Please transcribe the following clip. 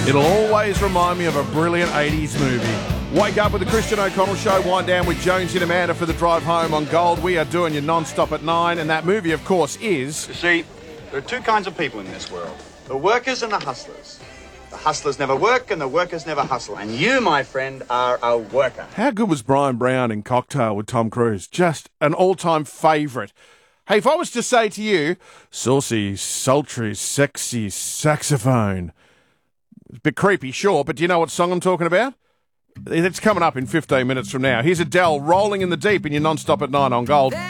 It'll always remind me of a brilliant 80s movie. Wake up with the Christian O'Connell Show, wind down with Jonesy and Amanda for the drive home on Gold. We are doing you non-stop at 9, and that movie, of course, is... You see, there are two kinds of people in this world. The workers and the hustlers. The hustlers never work and the workers never hustle. And you, my friend, are a worker. How good was Brian Brown in Cocktail with Tom Cruise? Just an all-time favourite. Hey, if I was to say to you, saucy, sultry, sexy saxophone... It's a bit creepy, sure, but do you know what song I'm talking about? It's coming up in 15 minutes from now. Here's Adele, Rolling in the Deep in your non-stop at 9 on Gold.